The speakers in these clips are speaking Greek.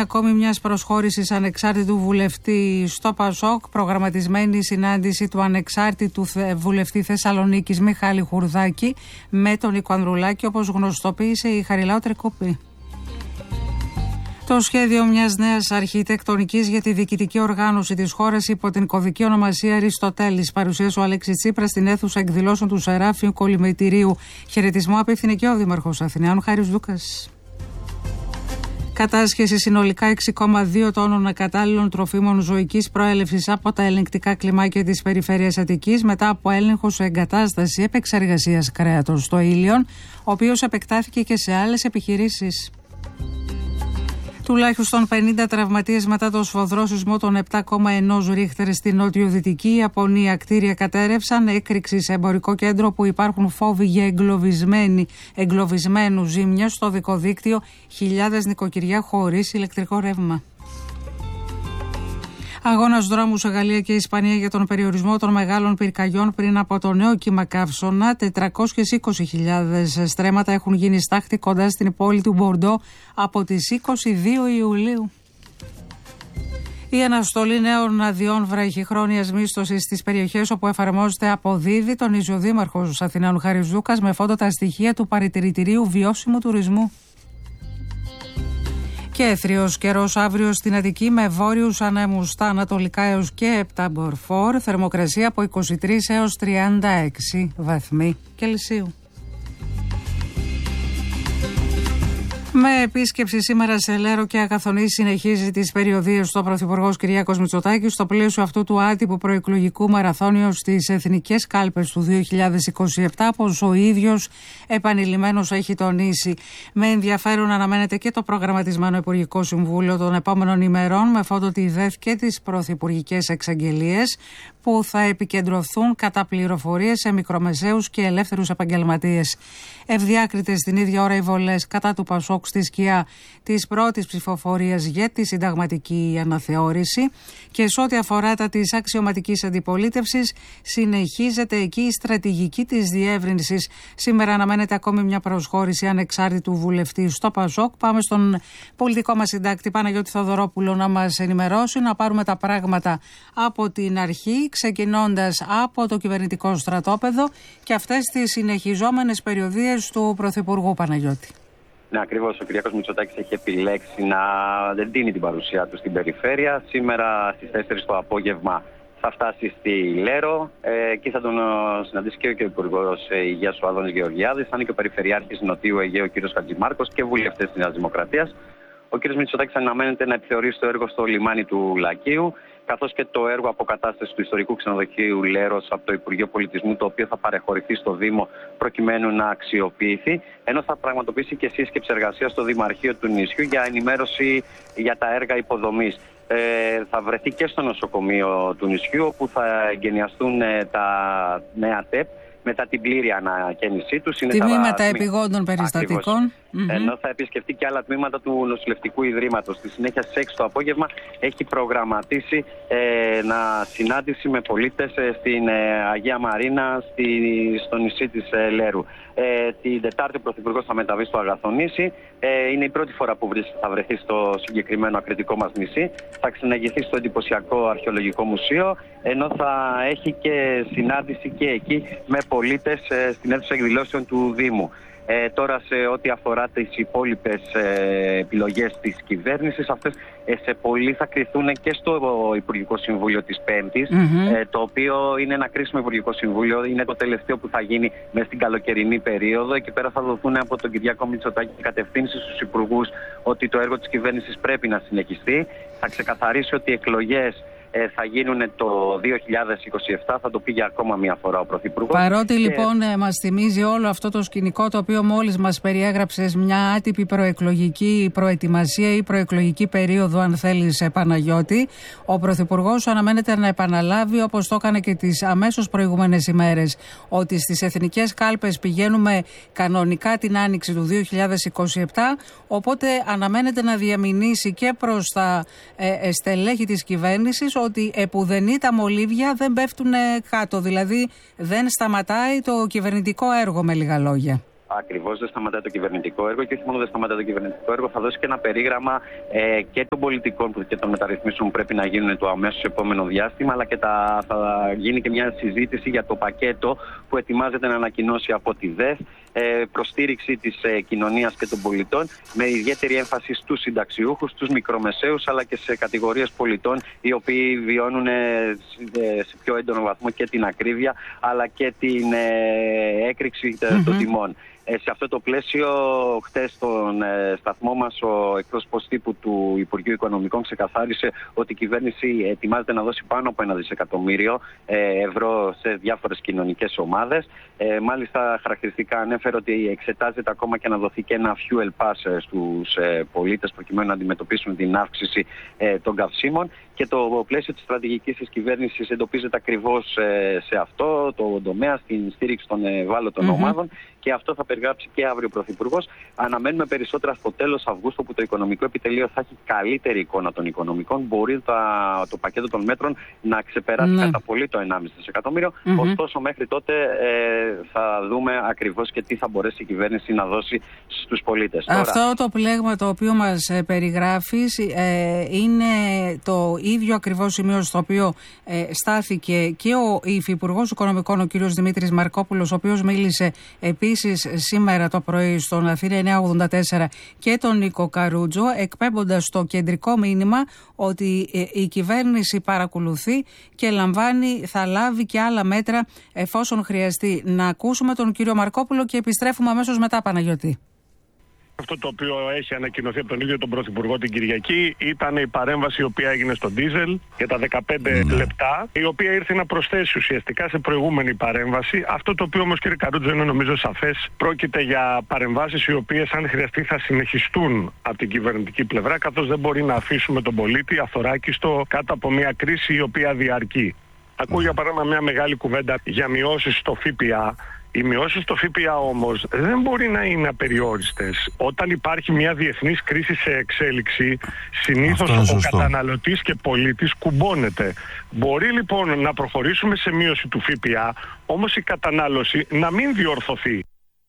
ακόμη μιας προσχώρησης ανεξάρτητου βουλευτή στο ΠΑΣΟΚ, προγραμματισμένη συνάντηση του ανεξάρτητου βουλευτή Θεσσαλονίκης Μιχάλη Χουρδάκη με τον Νίκο Ανδρουλάκη, όπως γνωστοποίησε η Χαριλάου Τρικούπη. Το σχέδιο μιας νέας αρχιτεκτονικής για τη διοικητική οργάνωση της χώρας υπό την κωδική ονομασία Αριστοτέλης παρουσίασε ο Αλέξης Τσίπρας στην αίθουσα εκδηλώσεων του Σεράφιου Κολυμετηρίου. Χαιρετισμό απίφθινε και ο Δήμαρχος Αθηναίων Χάρης Δούκας. Κατάσχεση συνολικά 6,2 τόνων ακατάλληλων τροφίμων ζωικής προέλευσης από τα ελεγκτικά κλιμάκια της περιφέρειας Αττικής μετά από έλεγχο σε εγκατάσταση επεξεργασίας κρέατος στο Ήλιον, ο οποίος επεκτάθηκε και σε άλλες επιχειρήσεις. Τουλάχιστον 50 τραυματίες μετά το σφοδρό σεισμό των 7,1 Ρίχτερ στη νότιο-δυτική Ιαπωνία. Κτίρια κατέρρευσαν, έκρηξη σε εμπορικό κέντρο που υπάρχουν φόβοι για εγκλωβισμένους, ζήμια στο δικό δίκτυο, χιλιάδες νοικοκυριά χωρίς ηλεκτρικό ρεύμα. Αγώνας δρόμου σε Γαλλία και Ισπανία για τον περιορισμό των μεγάλων πυρκαγιών πριν από το νέο κύμα καύσωνα. 420.000 στρέμματα έχουν γίνει στάχτη κοντά στην πόλη του Μπορντό από τις 22 Ιουλίου. Η αναστολή νέων αδειών βραχυχρόνιας μίσθωσης στις περιοχές όπου εφαρμόζεται αποδίδει, τονίζει ο Δήμαρχος Αθηναίων Χάρης Δούκας με φόντο τα στοιχεία του Παρατηρητηρίου Βιώσιμου Τουρισμού. Και έθριος καιρός αύριο στην Αττική με βόρειους ανέμους στα ανατολικά έως και 7 μποφόρ, θερμοκρασία από 23 έως 36 βαθμοί Κελσίου. Με επίσκεψη σήμερα σε Λέρο και Αγαθονή συνεχίζει τις περιοδίες του Πρωθυπουργός Κυριάκος Μητσοτάκης στο πλαίσιο αυτού του άτυπου προεκλογικού μαραθώνιου στις εθνικές κάλπες του 2027, όπως ο ίδιος επανειλημμένος έχει τονίσει. Με ενδιαφέρον αναμένεται και το προγραμματισμένο Υπουργικό Συμβούλιο των επόμενων ημερών με φόντο τη ΔΕΘ και τις πρωθυπουργικές εξαγγελίες που θα επικεντρωθούν κατά πληροφορίες σε μικρομεσαίους και ελεύθερους επαγγελματίες. Ευδιάκριτες την ίδια ώρα οι βολές κατά του ΠΑΣΟΚ στη σκιά της πρώτης ψηφοφορίας για τη συνταγματική αναθεώρηση και σε ό,τι αφορά τα της αξιωματικής αντιπολίτευσης συνεχίζεται εκεί η στρατηγική της διεύρυνσης. Σήμερα αναμένεται ακόμη μια προσχώρηση ανεξάρτητου βουλευτή στο ΠΑΣΟΚ. Πάμε στον πολιτικό μας συντάκτη Παναγιώτη Θοδωρόπουλο να μας ενημερώσει, να πάρουμε τα πράγματα από την αρχή, ξεκινώντας από το κυβερνητικό στρατόπεδο και αυτές τις συνεχιζόμενες περιοδίες του Πρωθυπουργού. Παναγιώτη. Ναι, ακριβώς. Ο Κυριάκος Μητσοτάκης έχει επιλέξει να δεν τίνει την παρουσία του στην περιφέρεια. Σήμερα στις 4 το απόγευμα θα φτάσει στη Λέρο. Εκεί θα τον συναντήσει και ο Υπουργός Υγείας ο Άδωνης Γεωργιάδης. Θα είναι και ο Περιφερειάρχης Νοτιού Αιγαίου ο κ. Χατζημάρκος και βουλευτές της Νέας Δημοκρατίας. Ο κ. Μητσοτάκης αναμένεται να επιθεωρήσει το έργο στο λιμάνι του Λακείου, καθώς και το έργο αποκατάστασης του ιστορικού ξενοδοχείου Λέρος από το Υπουργείο Πολιτισμού, το οποίο θα παρεχωρηθεί στο Δήμο προκειμένου να αξιοποιηθεί, ενώ θα πραγματοποιήσει και σύσκεψη εργασίας στο Δημαρχείο του νησιού για ενημέρωση για τα έργα υποδομής. Θα βρεθεί και στο νοσοκομείο του νησιού, όπου θα εγκαινιαστούν τα νέα ΤΕΠ μετά την πλήρη ανακαίνισή τους. Τμήματα επιγόντων περιστατικών. Ενώ θα επισκεφτεί και άλλα τμήματα του νοσηλευτικού ιδρύματος. Στη συνέχεια στις 6 το απόγευμα έχει προγραμματίσει συνάντηση με πολίτες στην Αγία Μαρίνα, στο νησί της Λέρου. Την Τετάρτη ο Πρωθυπουργός θα μεταβεί στο Αγαθονήσι. Είναι η πρώτη φορά που θα βρεθεί στο συγκεκριμένο ακριτικό μας νησί. Θα ξεναγηθεί στο εντυπωσιακό αρχαιολογικό μουσείο, ενώ θα έχει και συνάντηση και εκεί με πολίτες στην αίθουσα εκδηλώσεων του Δήμου. Τώρα σε ό,τι αφορά τις υπόλοιπες επιλογές της κυβέρνησης, αυτές σε πολύ θα κριθούν και στο Υπουργικό Συμβούλιο της Πέμπτης, το οποίο είναι ένα κρίσιμο Υπουργικό Συμβούλιο, είναι το τελευταίο που θα γίνει μέσα στην καλοκαιρινή περίοδο. Εκεί πέρα θα δοθούν από τον Κυριάκο Μητσοτάκη κατευθύνσεις στους υπουργούς ότι το έργο της κυβέρνησης πρέπει να συνεχιστεί. Θα ξεκαθαρίσει ότι οι εκλογές θα γίνουν το 2027, θα το πει για ακόμα μια φορά ο Πρωθυπουργός. Παρότι λοιπόν μας θυμίζει όλο αυτό το σκηνικό το οποίο μόλις μας περιέγραψες, μια άτυπη προεκλογική προετοιμασία ή προεκλογική περίοδο, αν θέλεις, Παναγιώτη, ο Πρωθυπουργός αναμένεται να επαναλάβει, όπως το έκανε και τις αμέσως προηγούμενες ημέρες, ότι στις εθνικές κάλπες πηγαίνουμε κανονικά την άνοιξη του 2027, οπότε αναμένεται να διαμηνήσει και προς τα στελέχη της κυβέρνησης ότι επουδενή τα μολύβια δεν πέφτουν κάτω, δηλαδή δεν σταματάει το κυβερνητικό έργο, με λίγα λόγια. Ακριβώς, δεν σταματάει το κυβερνητικό έργο και όχι μόνο δεν σταματάει το κυβερνητικό έργο, θα δώσει και ένα περίγραμμα και των πολιτικών και των μεταρρυθμίσεων που πρέπει να γίνουν το αμέσως επόμενο διάστημα, αλλά και θα γίνει και μια συζήτηση για το πακέτο που ετοιμάζεται να ανακοινώσει από τη ΔΕΘ, προστήριξη της κοινωνίας και των πολιτών, με ιδιαίτερη έμφαση στους συνταξιούχους, στους μικρομεσαίους, αλλά και σε κατηγορίες πολιτών οι οποίοι βιώνουν σε πιο έντονο βαθμό και την ακρίβεια, αλλά και την έκρηξη των τιμών. Σε αυτό το πλαίσιο, χτες στον σταθμό μας, ο εκπρόσωπος τύπου του Υπουργείου Οικονομικών ξεκαθάρισε ότι η κυβέρνηση ετοιμάζεται να δώσει πάνω από 1 δισεκατομμύριο ευρώ σε διάφορες κοινωνικές ομάδες. Μάλιστα, χαρακτηριστικά ανέφερε ότι εξετάζεται ακόμα και να δοθεί και ένα fuel pass στους πολίτες προκειμένου να αντιμετωπίσουν την αύξηση των καυσίμων. Και το πλαίσιο της στρατηγικής της κυβέρνησης εντοπίζεται ακριβώς σε αυτό το τομέα, στην στήριξη των ευάλωτων ομάδων, και αυτό θα περιγράψει και αύριο ο Πρωθυπουργός. Αναμένουμε περισσότερα στο τέλος Αυγούστου, που το Οικονομικό Επιτελείο θα έχει καλύτερη εικόνα των οικονομικών. Μπορεί το πακέτο των μέτρων να ξεπεράσει κατά πολύ το 1,5 δισεκατομμύριο. Ωστόσο, μέχρι τότε θα δούμε ακριβώς και τι θα μπορέσει η κυβέρνηση να δώσει στους πολίτες. Αυτό το πλέγμα το οποίο μας περιγράφεις είναι το ίδιο ακριβώς σημείο στο οποίο στάθηκε και ο Υφυπουργός Οικονομικών, ο κ. Δημήτρης Μαρκόπουλος, ο οποίος μίλησε επίσης σήμερα το πρωί στον Αθήνα 984, και τον Νίκο Καρούτζο, εκπέμποντας το κεντρικό μήνυμα ότι η κυβέρνηση παρακολουθεί και θα λάβει και άλλα μέτρα εφόσον χρειαστεί. Να ακούσουμε τον κύριο Μαρκόπουλο και επιστρέφουμε αμέσως μετά, Παναγιώτη. Αυτό το οποίο έχει ανακοινωθεί από τον ίδιο τον Πρωθυπουργό την Κυριακή ήταν η παρέμβαση η οποία έγινε στο ντίζελ για τα 15 λεπτά, η οποία ήρθε να προσθέσει ουσιαστικά σε προηγούμενη παρέμβαση. Αυτό το οποίο όμως, κύριε Καρούτζο, είναι νομίζω σαφές. Πρόκειται για παρεμβάσεις οι οποίες, αν χρειαστεί, θα συνεχιστούν από την κυβερνητική πλευρά, καθώς δεν μπορεί να αφήσουμε τον πολίτη αθωράκιστο κάτω από μια κρίση η οποία διαρκεί. Ακούω για παράδειγμα μια μεγάλη κουβέντα για μειώσεις στο ΦΠΑ. Οι μειώσεις στο ΦΠΑ όμως δεν μπορεί να είναι απεριόριστες. Όταν υπάρχει μια διεθνής κρίση σε εξέλιξη, συνήθως ο καταναλωτής και πολίτης κουμπώνεται. Μπορεί λοιπόν να προχωρήσουμε σε μείωση του ΦΠΑ, όμως η κατανάλωση να μην διορθωθεί.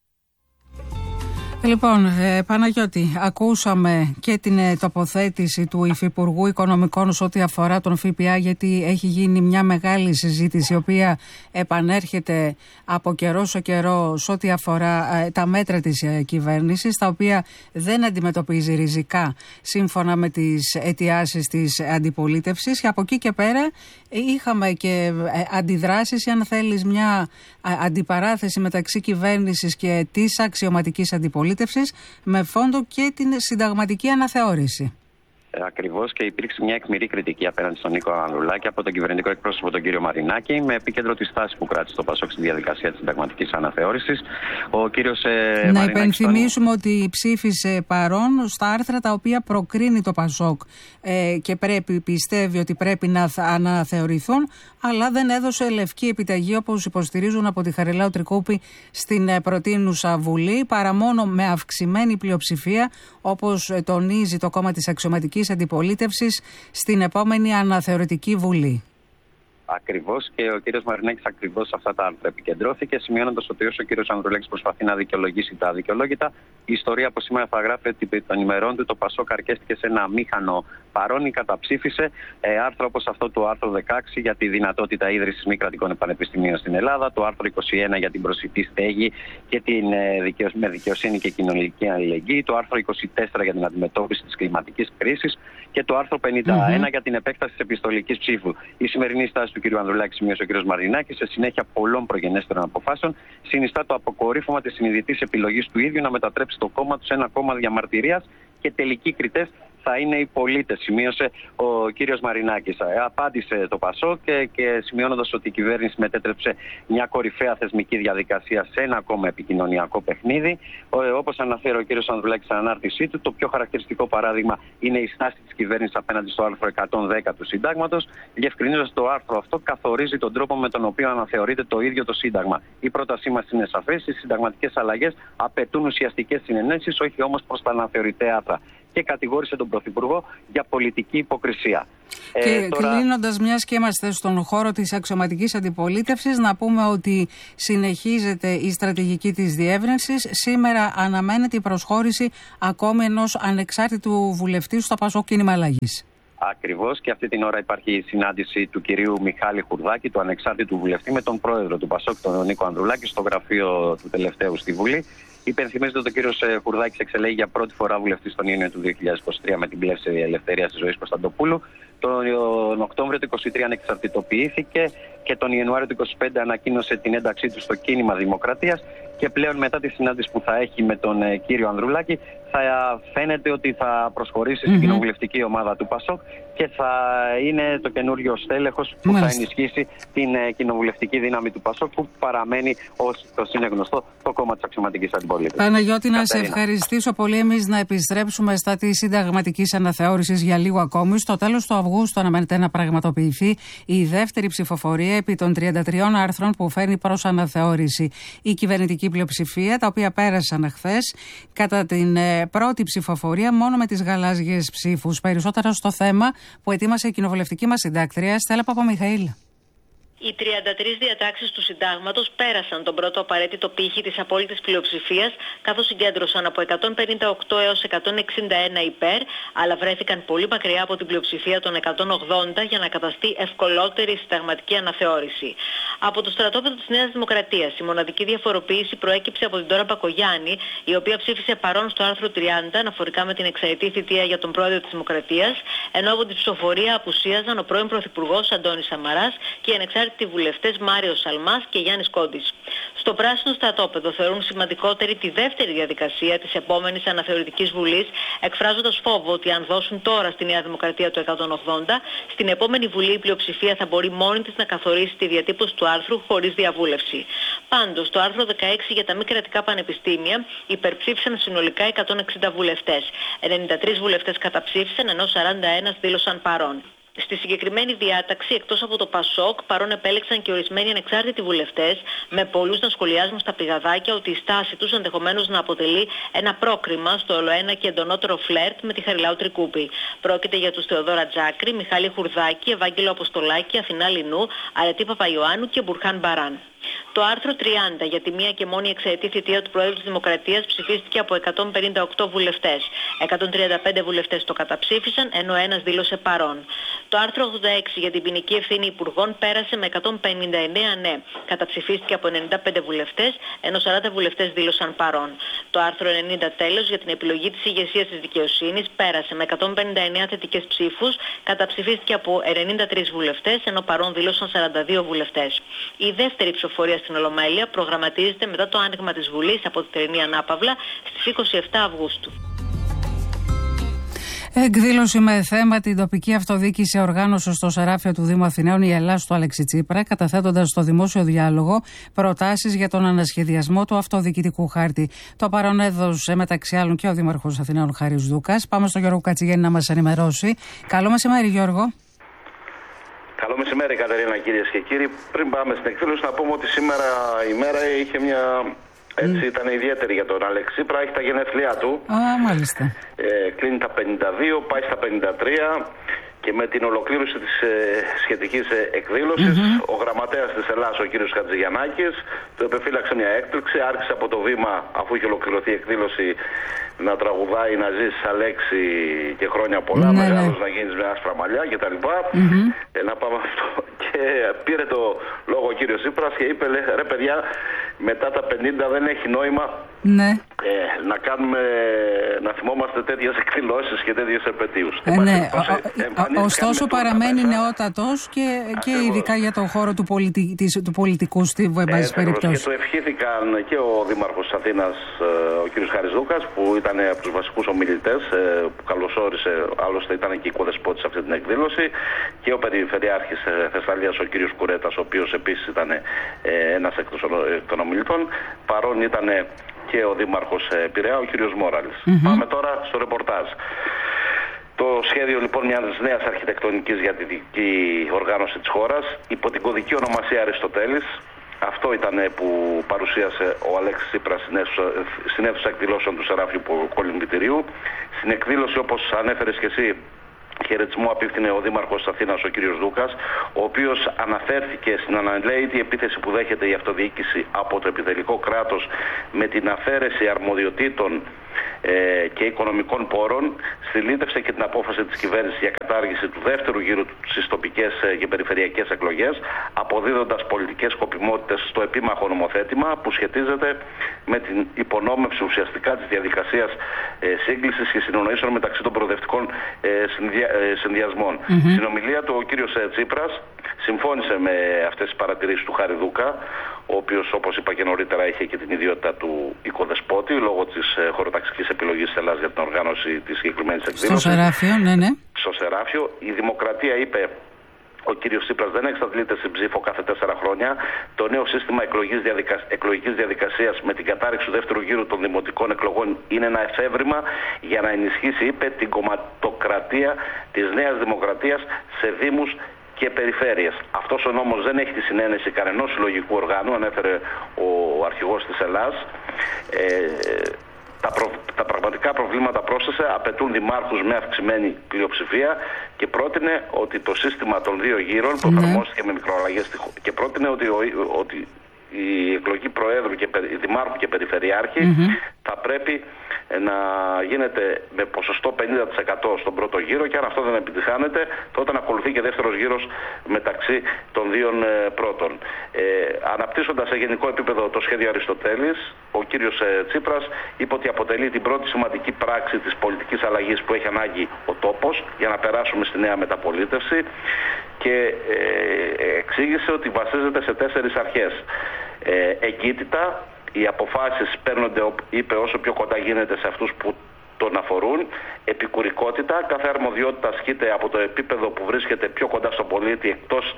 Λοιπόν, Παναγιώτη, ακούσαμε και την τοποθέτηση του Υφυπουργού Οικονομικών σε ό,τι αφορά τον ΦΠΑ, γιατί έχει γίνει μια μεγάλη συζήτηση η οποία επανέρχεται από καιρό σε καιρό σε ό,τι αφορά τα μέτρα της κυβέρνησης, τα οποία δεν αντιμετωπίζει ριζικά σύμφωνα με τις αιτιάσεις της αντιπολίτευσης, και από εκεί και πέρα είχαμε και αντιδράσεις, ή αν θέλεις μια αντιπαράθεση μεταξύ κυβέρνησης και της αξιωματικής αντιπολίτευσης, με φόντο και την συνταγματική αναθεώρηση. Ακριβώς, και υπήρξε μια αιχμηρή κριτική απέναντι στον Νίκο Ανδρουλάκη από τον κυβερνητικό εκπρόσωπο τον κύριο Μαρινάκη, με επίκεντρο τη στάση που κράτησε το ΠΑΣΟΚ στη διαδικασία της συνταγματικής αναθεώρησης. Ο κύριος Να υπενθυμίσουμε ότι ψήφισε παρόν στα άρθρα τα οποία προκρίνει το ΠΑΣΟΚ και πιστεύει ότι πρέπει να αναθεωρηθούν, αλλά δεν έδωσε λευκή επιταγή, όπως υποστηρίζουν από τη Χαριλάου Τρικούπη στην προτείνουσα Βουλή, παρά μόνο με αυξημένη πλειοψηφία, όπως τονίζει το κόμμα της αξιωματικής αντιπολίτευσης, στην επόμενη αναθεωρητική Βουλή. Ακριβώς, και ο κύριος Μαρινάκης ακριβώς σε αυτά τα άρθρα επικεντρώθηκε, σημειώνοντας ότι όσο ο κύριος Ανδρουλάκης προσπαθεί να δικαιολογήσει τα αδικαιολόγητα, η ιστορία από σήμερα θα γράφει ότι των ημερών του το ΠΑΣΟΚ αρκέστηκε σε ένα αμήχανο παρόν ή καταψήφισε άρθρα όπως αυτό το άρθρο 16 για τη δυνατότητα ίδρυσης μη κρατικών πανεπιστημίων στην Ελλάδα, το άρθρο 21 για την προσιτή στέγη και την με δικαιοσύνη και κοινωνική αλληλεγγύη, το άρθρο 24 για την αντιμετώπιση της κλιματικής κρίσης και το άρθρο 51 για την επέκταση της επιστολικής ψήφου. Η σημερινή στάση του κ. Ανδρουλάκη, σημείωσε ο κ. Μαρινάκης, σε συνέχεια πολλών προγενέστερων αποφάσεων, συνιστά το αποκορύφωμα της συνειδητής επιλογής του ίδιου να μετατρέψει το κόμμα του σε ένα κόμμα διαμαρτυρίας, και τελικοί κριτές θα είναι οι πολίτες, σημείωσε ο κύριος Μαρινάκης. Απάντησε το ΠΑΣΟΚ και σημειώνοντας ότι η κυβέρνηση μετέτρεψε μια κορυφαία θεσμική διαδικασία σε ένα ακόμα επικοινωνιακό παιχνίδι. Όπως αναφέρει ο κύριος Ανδρουλάκης στην ανάρτησή του, το πιο χαρακτηριστικό παράδειγμα είναι η στάση της κυβέρνησης απέναντι στο άρθρο 110 του Συντάγματος, διευκρινίζοντας το άρθρο αυτό καθορίζει τον τρόπο με τον οποίο αναθεωρείται το ίδιο το Σύνταγμα. Η πρότασή μας είναι σαφές: οι συνταγματικές αλλαγές απαιτούν ουσιαστικές συνενέσεις, όχι όμως προς τα αναθεωρητέα άρθρα. Και κατηγόρησε τον Πρωθυπουργό για πολιτική υποκρισία. Και κλείνοντας, μιας και είμαστε στον χώρο της αξιωματικής αντιπολίτευσης, να πούμε ότι συνεχίζεται η στρατηγική της διεύρυνσης. Σήμερα αναμένεται η προσχώρηση ακόμη ενός ανεξάρτητου βουλευτή στο Πασόκ Κίνημα Αλλαγής. Ακριβώς, και αυτή την ώρα υπάρχει η συνάντηση του κυρίου Μιχάλη Χουρδάκη, του ανεξάρτητου βουλευτή, με τον πρόεδρο του Πασόκ, τον Νίκο Ανδρουλάκη, στο γραφείο του τελευταίου στη Βουλή. Υπενθυμίζεται ότι ο κύριος Χουρδάκης εξελέγει για πρώτη φορά βουλευτής τον Ιούνιο του 2023 με την πλεύση ελευθερίας της ζωής Κωνσταντοπούλου. Τον Οκτώβριο του 2023 ανεξαρτητοποιήθηκε και τον Ιανουάριο του 2025 ανακοίνωσε την ένταξή του στο κίνημα Δημοκρατίας. Και πλέον, μετά τη συνάντηση που θα έχει με τον κύριο Ανδρουλάκη, θα φαίνεται ότι θα προσχωρήσει στην κοινοβουλευτική ομάδα του ΠΑΣΟΚ και θα είναι το καινούριο στέλεχος που θα ενισχύσει την κοινοβουλευτική δύναμη του ΠΑΣΟΚ, που παραμένει, ως είναι γνωστό, το κόμμα της αξιωματικής αντιπολίτευσης. Παναγιώτη, να σε ευχαριστήσω πολύ. Εμείς να επιστρέψουμε στα της συνταγματικής αναθεώρησης για λίγο ακόμη. Στο τέλος του Αυγούστου αναμένεται να πραγματοποιηθεί η δεύτερη ψηφοφορία επί των 33 άρθρων που φέρνει προς αναθεώρηση η κυβερνητική πλειοψηφία, τα οποία πέρασαν χθες. Κατά την πρώτη ψηφοφορία, μόνο με τις γαλάζιες ψήφους. Περισσότερα στο θέμα που ετοίμασε η κοινοβουλευτική μας συντάκτρια Στέλλα Παπαμιχαήλ. Οι 33 διατάξεις του Συντάγματος πέρασαν τον πρώτο απαραίτητο πύχη της απόλυτης πλειοψηφίας, καθώς συγκέντρωσαν από 158 έως 161 υπέρ, αλλά βρέθηκαν πολύ μακριά από την πλειοψηφία των 180 για να καταστεί ευκολότερη η συνταγματική αναθεώρηση. Από το στρατόπεδο της Νέας Δημοκρατίας, η μοναδική διαφοροποίηση προέκυψε από την Ντόρα Μπακογιάννη, η οποία ψήφισε παρόν στο άρθρο 30 αναφορικά με την εξαετή θητεία για τον πρόεδρο της Δημοκρατίας, ενώ από την ψηφοφορία απουσίαζαν ο πρώην Πρωθυπουργός Αντώνης Σαμαράς και οι ανεξάρτητοι βουλευτές Μάριος Σαλμάς και Γιάννης Κόντης. Στο πράσινο στρατόπεδο θεωρούν σημαντικότερη τη δεύτερη διαδικασία της επόμενης αναθεωρητικής βουλής, εκφράζοντας φόβο ότι αν δώσουν τώρα στη Νέα Δημοκρατία το 180, στην επόμενη βουλή η πλειοψηφία θα μπορεί μόνη της να καθορίσει τη διατύπωση του άρθρου χωρίς διαβούλευση. Πάντως, το άρθρο 16 για τα μη κρατικά πανεπιστήμια υπερψήφισαν συνολικά 160 βουλευτές. 93 βουλευτές καταψήφισαν, ενώ 41 δήλωσαν παρόν. Στη συγκεκριμένη διάταξη, εκτός από το ΠΑΣΟΚ, παρόν επέλεξαν και ορισμένοι ανεξάρτητοι βουλευτές, με πολλούς να σχολιάζουν στα πηγαδάκια ότι η στάση τους ενδεχομένως να αποτελεί ένα πρόκριμα στο ολοένα και εντονότερο φλερτ με τη Χαριλάου Τρικούπη. Πρόκειται για τους Θεοδόρα Τζάκρη, Μιχάλη Χουρδάκη, Ευάγγελο Αποστολάκη, Αθηνά Λινού, Αρετή Παπαϊωάννου και Μπουρχάν Μπαράν. Το άρθρο 30 για τη μία και μόνη εξαετή θητεία του Προέδρου της Δημοκρατίας ψηφίστηκε από 158 βουλευτές. 135 βουλευτές το καταψήφισαν, ενώ ένας δήλωσε παρόν. Το άρθρο 86 για την ποινική ευθύνη υπουργών πέρασε με 159 ναι. Καταψηφίστηκε από 95 βουλευτές, ενώ 40 βουλευτές δήλωσαν παρόν. Το άρθρο 90 τέλος για την επιλογή της ηγεσίας της δικαιοσύνης πέρασε με 159 θετικές ψήφους, καταψηφίστηκε από 93 βουλευτές, ενώ παρόν δήλωσαν 42 βουλευτές. Η δεύτερη ψηφοφορία στην Ολομέλεια προγραμματίζεται μετά το άνοιγμα της Βουλής από τη θερινή ανάπαυλα στις 27 Αυγούστου. Εκδήλωση με θέμα την τοπική αυτοδιοίκηση οργάνωσε στο Σεράφιο του Δήμου Αθηναίων η Ελλάς του Αλέξη Τσίπρα, καταθέτοντας στο δημόσιο διάλογο προτάσεις για τον ανασχεδιασμό του αυτοδιοικητικού χάρτη. Το παρόν έδωσε μεταξύ άλλων και ο Δήμαρχος Αθηναίων Χάρης Δούκας. Πάμε στον Γιώργο Κατσιγέννη να μας ενημερώσει. Καλό μεσημέρι, Γιώργο. Καλό μεσημέρι, Κατερίνα, κυρίες και κύριοι. Πριν πάμε στην εκδήλωση, να πούμε ότι σήμερα η μέρα είχε μια. Έτσι ήταν ιδιαίτερη για τον Αλέξη Τσίπρα, έχει τα γενέθλιά του. Μάλιστα. Κλείνει τα 52, πάει στα 53 και με την ολοκλήρωση της σχετικής εκδήλωσης, ο γραμματέας της Ελλάς, ο κύριος Χατζηγιαννάκης, του επεφύλαξε μια έκπληξη, άρχισε από το βήμα, αφού είχε ολοκληρωθεί η εκδήλωση, να τραγουδάει «Να ζήσεις Αλέξη και χρόνια πολλά, μεγάλος να γίνεις με άσπρα μαλλιά» κτλ. Να πάμε αυτό. Και πήρε το λόγο ο κύριος Τσίπρας και είπε, ρε παιδιά, μετά τα 50 δεν έχει νόημα να κάνουμε, να θυμόμαστε τέτοιες εκδηλώσεις και τέτοιες επετείους. Ωστόσο παραμένει νεότατος και ειδικά για τον χώρο του πολιτικού στίβου, εν πάση περιπτώσει. Και το ευχήθηκαν και ο Δήμαρχος της Αθήνας, ο κ. Χάρης Δούκας, που ήταν από τους βασικούς ομιλητές, που καλωσόρισε, άλλωστε ήταν και οικοδεσπότης σε αυτή την εκδήλωση, και ο Περιφερειάρχης Θεσσαλίας, ο κ. Κουρέτας, ο οποίος επίσης ήταν ένας εκ των ομιλητών. Παρόν ήταν και ο Δήμαρχος Πειραιά, ο κ. Μόραλης. Πάμε τώρα στο ρεπορτάζ. Το σχέδιο λοιπόν μιας νέας αρχιτεκτονικής για τη δική οργάνωση της χώρας, υπό την κωδική ονομασία Αριστοτέλης. Αυτό ήταν που παρουσίασε ο Αλέξης Τσίπρας στην αίθουσα εκδηλώσεων του Σεράφιου Κολυμβητηρίου. Στην εκδήλωση, όπως ανέφερες και εσύ, χαιρετισμό απίφθινε ο Δήμαρχος της Αθήνας, ο κ. Δούκας, ο οποίος αναφέρθηκε στην αναλαίητη επίθεση που δέχεται η αυτοδιοίκηση από το επιτελικό κράτος με την αφαίρεση αρμοδιοτήτων και οικονομικών πόρων, στυλίτευσε και την απόφαση της κυβέρνησης για κατάργηση του δεύτερου γύρου στις τοπικές και περιφερειακές εκλογές, αποδίδοντας πολιτικές σκοπιμότητες στο επίμαχο νομοθέτημα που σχετίζεται με την υπονόμευση ουσιαστικά της διαδικασίας σύγκλησης και συνεννοήσεων μεταξύ των προοδευτικών συνδυασμών. Στην ομιλία του ο κύριος Τσίπρας συμφώνησε με αυτές τις παρατηρήσεις του Χάρη Δούκα, ο οποίος, όπως είπα και νωρίτερα, είχε και την ιδιότητα του οικοδεσπότη λόγω της χωροταξικής επιλογής της Ελλάδας για την οργάνωση της συγκεκριμένης εκδήλωσης. Στο Σεράφιο, ναι. Στο Σεράφιο. Η Δημοκρατία, είπε ο κύριος Τσίπρας, δεν εξαντλείται στην ψήφο κάθε 4 χρόνια. Το νέο σύστημα εκλογικής διαδικασίας με την κατάρριξη του δεύτερου γύρου των δημοτικών εκλογών είναι ένα εφεύρημα για να ενισχύσει, είπε, την κομματοκρατία της Νέας Δημοκρατίας σε δήμους και περιφέρειες. Αυτός ο νόμος δεν έχει τη συνένεση κανενός συλλογικού οργάνου, ανέφερε ο αρχηγός της Ελλάδας. Τα πραγματικά προβλήματα, πρόσθεσε, απαιτούν δημάρχους με αυξημένη πλειοψηφία και πρότεινε ότι το σύστημα των 2 γύρων που εφαρμόστηκε με μικροαλλαγές και πρότεινε ότι η εκλογή Προέδρου και Δημάρχου και Περιφερειάρχη θα πρέπει να γίνεται με ποσοστό 50% στον πρώτο γύρο, και αν αυτό δεν επιτυχάνεται, τότε να ακολουθεί και δεύτερος γύρος μεταξύ των 2 πρώτων. Αναπτύσσοντας σε γενικό επίπεδο το σχέδιο Αριστοτέλης, ο κύριος Τσίπρας είπε ότι αποτελεί την πρώτη σημαντική πράξη της πολιτικής αλλαγής που έχει ανάγκη ο τόπος για να περάσουμε στη νέα μεταπολίτευση, και εξήγησε ότι βασίζεται σε 4 αρχές. Εγκύτητα, οι αποφάσεις παίρνονται, είπε, όσο πιο κοντά γίνεται σε αυτούς που τον αφορούν. Επικουρικότητα, κάθε αρμοδιότητα ασκείται από το επίπεδο που βρίσκεται πιο κοντά στον πολίτη, εκτός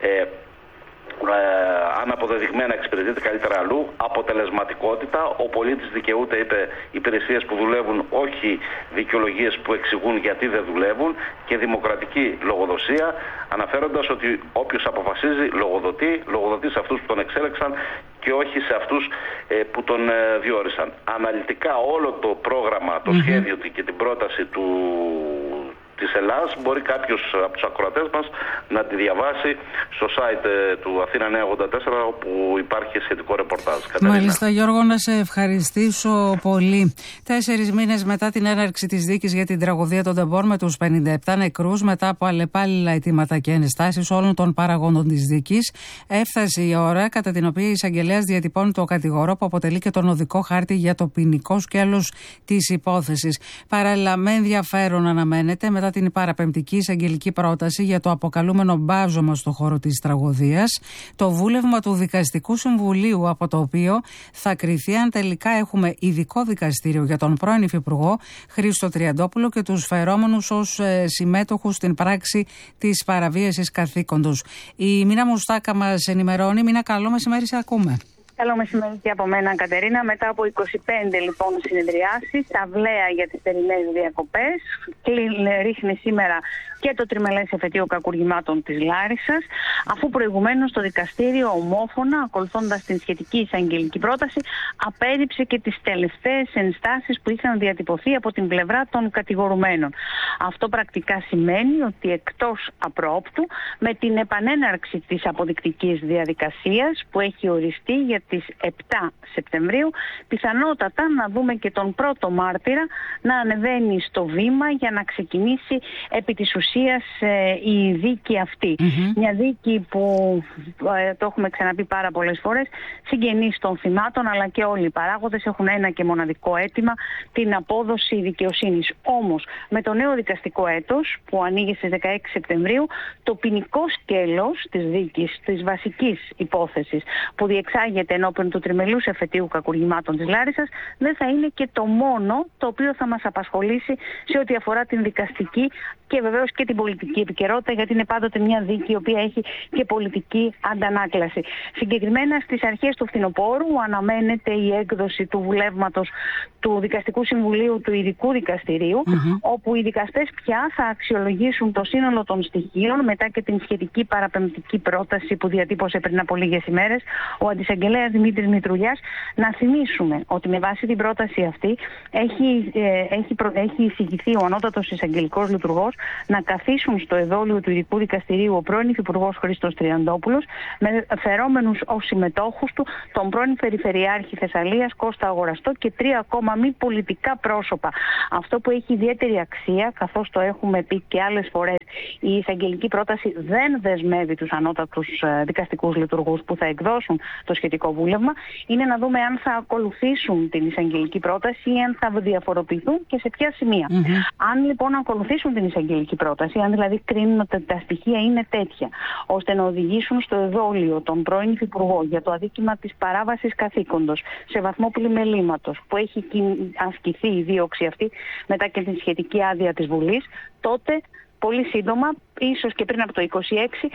αν αποδεδειγμένα εξυπηρετείται καλύτερα αλλού. Αποτελεσματικότητα, ο πολίτης δικαιούται, είπε, υπηρεσίες που δουλεύουν, όχι δικαιολογίες που εξηγούν γιατί δεν δουλεύουν. Και δημοκρατική λογοδοσία, αναφέροντας ότι όποιος αποφασίζει λογοδοτεί σε αυτούς που τον εξέλεξαν και όχι σε αυτούς που τον διόρισαν. Αναλυτικά όλο το πρόγραμμα, το σχέδιο και την πρόταση της Ελλάδας μπορεί κάποιος από τους ακροατές μας να τη διαβάσει στο site του Αθήνα Νέα 84, όπου υπάρχει σχετικό ρεπορτάζ. Μάλιστα, Γιώργο, να σε ευχαριστήσω πολύ. 4 μήνες μετά την έναρξη της δίκης για την τραγωδία των Τεμπόρ με τους 57 νεκρούς, μετά από αλλεπάλληλα αιτήματα και ενστάσεις όλων των παραγόντων της δίκης, έφτασε η ώρα κατά την οποία η εισαγγελέας διατυπώνει το κατηγορό που αποτελεί και τον οδικό χάρτη για το ποινικό σκέλος της υπόθεσης. Παράλληλα, με ενδιαφέρον αναμένεται μετά την παραπεμπτική εισαγγελική πρόταση για το αποκαλούμενο μπάζωμα στο χώρο της τραγωδίας, το βούλευμα του Δικαστικού Συμβουλίου, από το οποίο θα κριθεί αν τελικά έχουμε ειδικό δικαστήριο για τον πρώην Υφυπουργό Χρήστο Τριαντόπουλο και τους φερόμενους ως συμμέτοχους στην πράξη της παραβίασης καθήκοντος. Η Μίνα Μουστάκα μας ενημερώνει. Μίνα, καλό μεσημέρι, σε ακούμε. Καλό μεσημέρι και από μένα, Κατερίνα. Μετά από 25 λοιπόν συνεδριάσεις, αυλαία για τις θερινές διακοπές, ρίχνει σήμερα και το τριμελές εφετείο κακουργημάτων της Λάρισσας, αφού προηγουμένως το δικαστήριο ομόφωνα, ακολουθώντας την σχετική εισαγγελική πρόταση, απέρριψε και τις τελευταίες ενστάσεις που είχαν διατυπωθεί από την πλευρά των κατηγορουμένων. Αυτό πρακτικά σημαίνει ότι εκτός απρόοπτου, με την επανέναρξη της αποδεικτικής διαδικασίας που έχει οριστεί για τις 7 Σεπτεμβρίου, πιθανότατα να δούμε και τον πρώτο μάρτυρα να ανεβαίνει στο βήμα για να ξεκινήσει επί της ουσίας η δίκη αυτή. Μια δίκη που, το έχουμε ξαναπεί πάρα πολλές φορές, συγγενείς των θυμάτων αλλά και όλοι οι παράγοντες έχουν ένα και μοναδικό αίτημα, την απόδοση δικαιοσύνης. Όμως με το νέο δικαστικό έτος που ανοίγει στις 16 Σεπτεμβρίου, το ποινικό σκέλος της δίκης, της βασικής υπόθεσης που διεξάγεται ενώπιον του τριμελούς εφετείου κακουργημάτων της Λάρισσας, δεν θα είναι και το μόνο το οποίο θα μας απασχολήσει σε ό,τι αφορά την δικαστική και βεβαίως και την πολιτική επικαιρότητα, γιατί είναι πάντοτε μια δίκη η οποία έχει και πολιτική αντανάκλαση. Συγκεκριμένα στις αρχές του φθινοπόρου αναμένεται η έκδοση του βουλεύματος του Δικαστικού Συμβουλίου του Ειδικού Δικαστηρίου, όπου οι δικαστές πια θα αξιολογήσουν το σύνολο των στοιχείων μετά και την σχετική παραπεμπτική πρόταση που διατύπωσε πριν από λίγες ημέρες ο αντισαγγελέας Δημήτρης Μητρουλιάς. Να θυμίσουμε ότι με βάση την πρόταση αυτή έχει εισηγηθεί ο ανώτατος εισαγγελικός λειτουργός να καθίσουν στο εδόλιο του Ειδικού Δικαστηρίου ο πρώην Υφυπουργός Χρήστος Τριαντόπουλος, με φερόμενους ως συμμετόχους του τον πρώην Περιφερειάρχη Θεσσαλίας Κώστα Αγοραστό και 3 ακόμα μη πολιτικά πρόσωπα. Αυτό που έχει ιδιαίτερη αξία, καθώς το έχουμε πει και άλλες φορές, η εισαγγελική πρόταση δεν δεσμεύει τους ανώτατους δικαστικούς λειτουργούς που θα εκδώσουν το σχετικό βούλευμα, είναι να δούμε αν θα ακολουθήσουν την εισαγγελική πρόταση ή αν θα διαφοροποιηθούν και σε ποια σημεία. Αν λοιπόν ακολουθήσουν την εισαγγελική πρόταση, αν δηλαδή κρίνουν ότι τα στοιχεία είναι τέτοια, ώστε να οδηγήσουν στο εδόλιο τον πρώην Υφυπουργό για το αδίκημα της παράβασης καθήκοντος σε βαθμό πλημελήματος, που έχει ασκηθεί η δίωξη αυτή μετά και την σχετική άδεια της Βουλής, τότε πολύ σύντομα, ίσως και πριν από το 2026,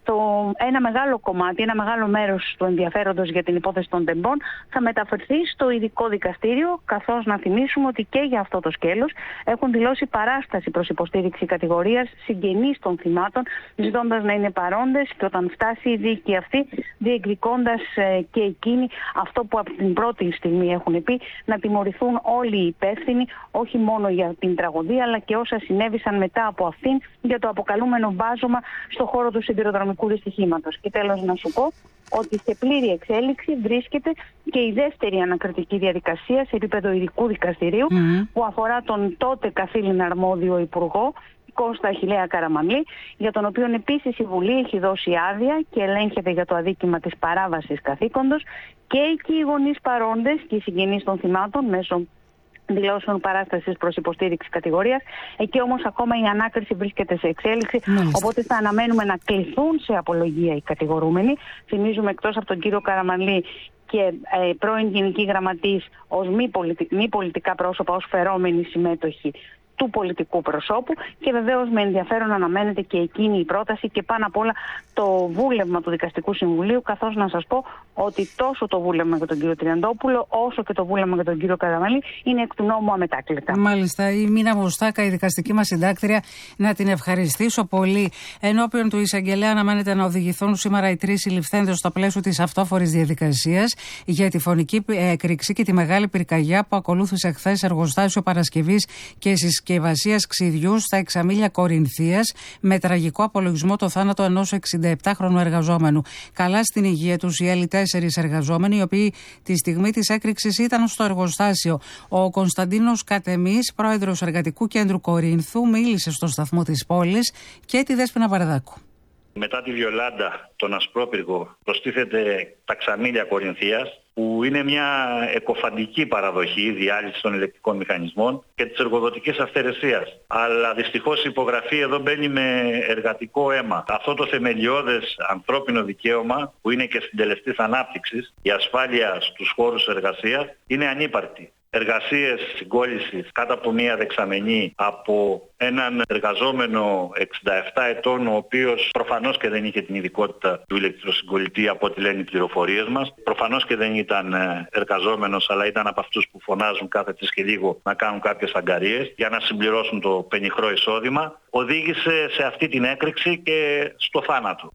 ένα μεγάλο κομμάτι, ένα μεγάλο μέρος του ενδιαφέροντος για την υπόθεση των τεμπών θα μεταφερθεί στο Ειδικό Δικαστήριο, καθώς να θυμίσουμε ότι και για αυτό το σκέλος έχουν δηλώσει παράσταση προς υποστήριξη κατηγορίας συγγενείς των θυμάτων, ζητώντας να είναι παρόντες και όταν φτάσει η δίκη αυτή, διεκδικώντας και εκείνοι αυτό που από την πρώτη στιγμή έχουν πει, να τιμωρηθούν όλοι οι υπεύθυνοι, όχι μόνο για την τραγωδία, αλλά και όσα συνέβησαν μετά από αυτήν για το αποκαλούμενο μπάζωμα στο χώρο του σιδηροδρομικού δυστυχήματος. Και τέλος να σου πω ότι σε πλήρη εξέλιξη βρίσκεται και η δεύτερη ανακριτική διαδικασία σε επίπεδο Ειδικού Δικαστηρίου που αφορά τον τότε καθήλυνα αρμόδιο υπουργό Κώστα Αχιλλέα Καραμανλή, για τον οποίο επίσης η Βουλή έχει δώσει άδεια και ελέγχεται για το αδίκημα της παράβασης καθήκοντος, και εκεί οι γονείς παρόντες και οι συγγενείς των θυμάτων μέσω δηλώσεων παράστασης προς υποστήριξη κατηγορίας. Εκεί όμως ακόμα η ανάκριση βρίσκεται σε εξέλιξη, οπότε θα αναμένουμε να κληθούν σε απολογία οι κατηγορούμενοι. Θυμίζουμε, εκτός από τον κύριο Καραμανλή και πρώην Γενική Γραμματής ως μη πολιτικά πρόσωπα, ως φερόμενοι συμμέτοχοι του πολιτικού προσώπου, και βεβαίως με ενδιαφέρον αναμένεται και εκείνη η πρόταση και πάνω απ' όλα το βούλευμα του Δικαστικού Συμβουλίου, καθώς να σας πω ότι τόσο το βούλευμα για τον κύριο Τριαντόπουλο όσο και το βούλευμα για τον κύριο Καραμανλή είναι εκ του νόμου αμετάκλητα. Μάλιστα. Η Μίνα Βοστάκα, η δικαστική μας συντάκτρια, να την ευχαριστήσω πολύ. Ενώπιον του εισαγγελέα αναμένεται να οδηγηθούν σήμερα οι 3 συλληφθέντες στο πλαίσιο της αυτόφορης διαδικασίας για τη φωνική έκρηξη και τη μεγάλη πυρκαγιά που ακολούθησε χθες εργοστάσιο παρασκευής και συσκευασίας ξυδιού στα Εξαμήλια Κορινθίας, με τραγικό απολογισμό το θάνατο ενός 67χρονου εργαζόμενου. Καλά στην υγεία τους οι άλλοι 4 εργαζόμενοι, οι οποίοι τη στιγμή της έκρηξης ήταν στο εργοστάσιο. Ο Κωνσταντίνος Κατεμής, πρόεδρος Εργατικού Κέντρου Κορίνθου, μίλησε στο σταθμό της πόλης, και τη Δέσποινα Βαρδάκου. Μετά τη Βιολάντα, τον Ασπρόπυργο, προστίθεται τα Ξαμήλια Κορινθίας, που είναι μια εκοφαντική παραδοχή διάλυσης των ηλεκτρικών μηχανισμών και της εργοδοτικής αυθαιρεσίας. Αλλά δυστυχώς η υπογραφή εδώ μπαίνει με εργατικό αίμα. Αυτό το θεμελιώδες ανθρώπινο δικαίωμα, που είναι και συντελεστής ανάπτυξης, η ασφάλεια στους χώρους εργασίας, είναι ανύπαρκτη. Εργασίες συγκόλλησης κάτω από μία δεξαμενή από έναν εργαζόμενο 67 ετών, ο οποίος προφανώς και δεν είχε την ειδικότητα του ηλεκτροσυγκολλητή από ό,τι λένε οι πληροφορίες μας. Προφανώς και δεν ήταν εργαζόμενος, αλλά ήταν από αυτούς που φωνάζουν κάθε τρεις και λίγο να κάνουν κάποιες αγκαρίες για να συμπληρώσουν το πενιχρό εισόδημα. Οδήγησε σε αυτή την έκρηξη και στο θάνατο.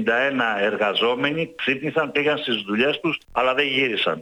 91 εργαζόμενοι ξύπνησαν, πήγαν στις δουλειές τους, αλλά δεν γύρισαν.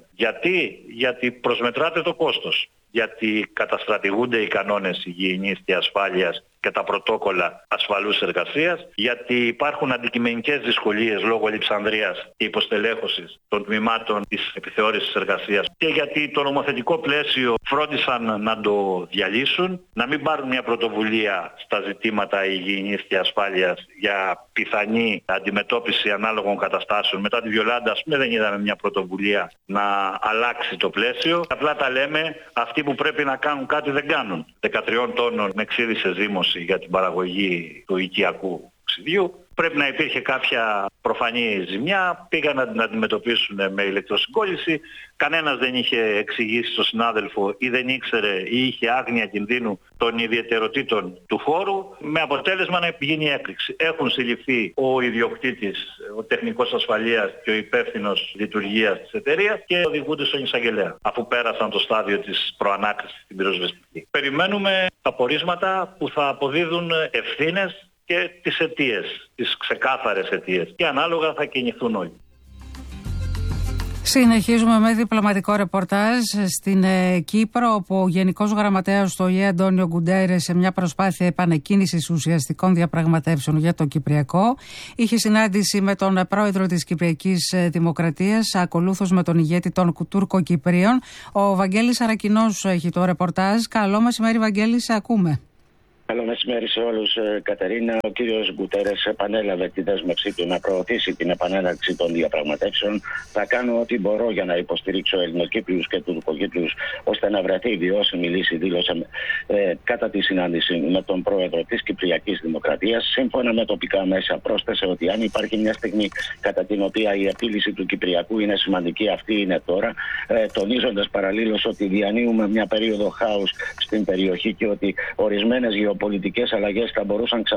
Γιατί προσμετράται το κόστος. Γιατί καταστρατηγούνται οι κανόνες υγιεινής και ασφάλειας και τα πρωτόκολλα ασφαλούς εργασίας, γιατί υπάρχουν αντικειμενικές δυσκολίες λόγω λειψανδρίας και υποστελέχωσης των τμήματων της επιθεώρησης εργασίας, και γιατί το νομοθετικό πλαίσιο φρόντισαν να το διαλύσουν, να μην πάρουν μια πρωτοβουλία στα ζητήματα υγιεινής και ασφάλειας για πιθανή αντιμετώπιση ανάλογων καταστάσεων. Μετά τη Βιολάντα, ας πούμε, δεν είδαμε μια πρωτοβουλία να αλλάξει το πλαίσιο. Απλά τα λέμε, αυτοί που πρέπει να κάνουν κάτι δεν κάνουν. 13 τόνων με ξύδι σε ζύμωση για την παραγωγή του οικιακού ξυδιού. Πρέπει να υπήρχε κάποια προφανή ζημιά, πήγαν να την αντιμετωπίσουν με ηλεκτροσυγκόλληση. Κανένας δεν είχε εξηγήσει στον συνάδελφο ή δεν ήξερε ή είχε άγνοια κινδύνου των ιδιαιτεροτήτων του χώρου, με αποτέλεσμα να γίνει έκρηξη. Έχουν συλληφθεί ο ιδιοκτήτης, ο τεχνικός ασφαλείας και ο υπεύθυνος λειτουργίας της εταιρείας και οδηγούνται στον εισαγγελέα, αφού πέρασαν το στάδιο της προανάκρισης στην πυροσβεστική. Περιμένουμε τα πορίσματα που θα αποδίδουν ευθύνες και τις αιτίες, τις ξεκάθαρες αιτίες, και ανάλογα θα κινηθούν όλοι. Συνεχίζουμε με διπλωματικό ρεπορτάζ στην Κύπρο, όπου ο Γενικός Γραμματέας του ΟΗΕ, Αντώνιο Γκουντέρες, σε μια προσπάθεια επανεκκίνησης ουσιαστικών διαπραγματεύσεων για το Κυπριακό, είχε συνάντηση με τον πρόεδρο της Κυπριακής Δημοκρατίας, ακολούθως με τον ηγέτη των Τούρκο-Κυπρίων. Ο Βαγγέλης Αρακινός έχει το ρεπορτάζ. Καλό μεσημέρι, Βαγγέλη, σε ακούμε. Καλό μεσημέρι σε όλους, Κατερίνα. Ο κύριος Γκουτέρες επανέλαβε τη δέσμευσή του να προωθήσει την επανέναρξη των διαπραγματεύσεων. Θα κάνω ό,τι μπορώ για να υποστηρίξω Ελληνοκύπριους και Τουρκοκύπριους ώστε να βρεθεί βιώσιμη λύση, δήλωσε κατά τη συνάντηση με τον πρόεδρο της Κυπριακής Δημοκρατίας. Σύμφωνα με τοπικά μέσα, πρόσθεσε ότι αν υπάρχει μια στιγμή κατά την οποία η επίλυση του Κυπριακού είναι σημαντική, αυτή είναι τώρα. Τονίζοντας παραλλήλως ότι διανύουμε μια περίοδο χάους στην περιοχή και ότι ορισμένες γεωπολιτικές αλλαγές θα μπορούσαν